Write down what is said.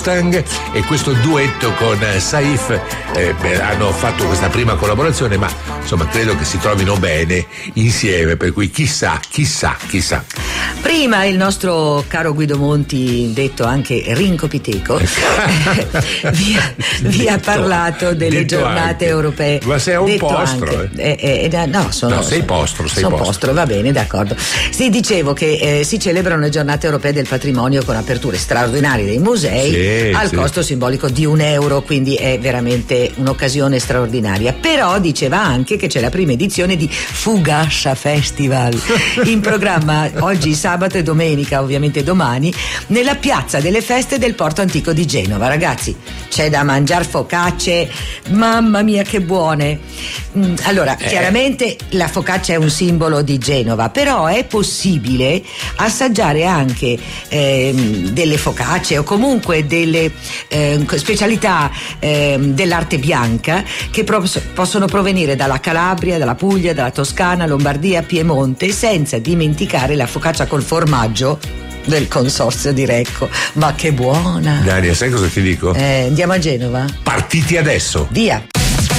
e questo duetto con Saif hanno fatto questa prima collaborazione, ma insomma credo che si trovino bene insieme, per cui chissà. Prima il nostro caro Guido Monti, detto anche Rinco Piteco, vi ha parlato delle detto giornate anche. europee. Ma sei un postro? Sei postro, va bene, d'accordo. Sì, dicevo che si celebrano le giornate europee del patrimonio con aperture straordinarie dei musei al costo simbolico di €1, quindi è veramente un'occasione straordinaria. Però diceva anche che c'è la prima edizione di Fugascia Festival in programma oggi sabato e domenica, ovviamente domani, nella piazza delle feste del Porto Antico di Genova. Ragazzi, c'è da mangiare focacce, mamma mia che buone. Allora, chiaramente la focaccia è un simbolo di Genova, però è possibile assaggiare anche delle focacce o comunque delle specialità dell'arte bianca che possono provenire dalla Calabria, dalla Puglia, dalla Toscana, Lombardia, Piemonte, senza dimenticare la focaccia col formaggio del consorzio di Recco. Ma che buona! Daria, sai cosa ti dico? Andiamo a Genova? Partiti adesso! Via!